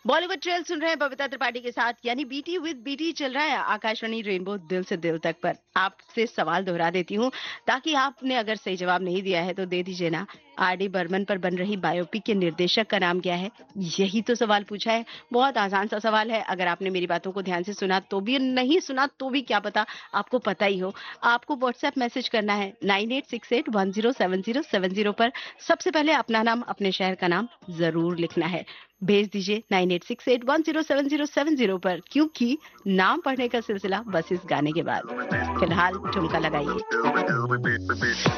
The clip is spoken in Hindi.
बॉलीवुड ट्रेल सुन रहे हैं बबीता त्रिपाठी के साथ, यानी बीटी विद बीटी चल रहा है आकाशवाणी रेनबो दिल से दिल तक पर। आपसे सवाल दोहरा देती हूँ ताकि आपने अगर सही जवाब नहीं दिया है तो दे दीजिए ना। आर.डी. बर्मन पर बन रही बायोपिक के निर्देशक का नाम क्या है? यही तो सवाल पूछा है। बहुत आसान सा सवाल है। अगर आपने मेरी बातों को ध्यान से सुना तो भी, नहीं सुना तो भी क्या पता आपको पता ही हो। आपको व्हाट्सएप मैसेज करना है 9868107070 पर। सबसे पहले अपना नाम, अपने शहर का नाम जरूर लिखना है। भेज दीजिए 9868107070 पर, क्योंकि नाम पढ़ने का सिलसिला बस इस गाने के बाद। फिलहाल ठुमका लगाइए।